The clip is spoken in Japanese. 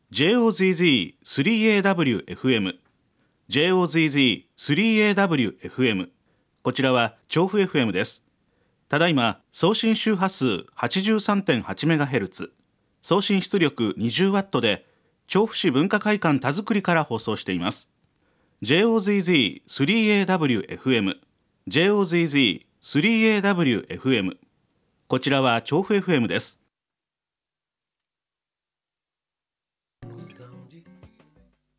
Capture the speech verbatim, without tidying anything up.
ジェイオーゼットゼットスリーエーダブリューエフエム ジェイオーゼットゼットスリーエーダブリューエフエム こちらは調布 エフエム です。ただいま送信周波数 はちじゅうさんてんはちメガヘルツ、 送信出力 にじゅうワット で調布市文化会館田作りから放送しています。 ジェイオーゼットゼットスリーエーダブリューエフエム ジェイオーゼットゼットスリーエーダブリューエフエム こちらは調布 エフエム です。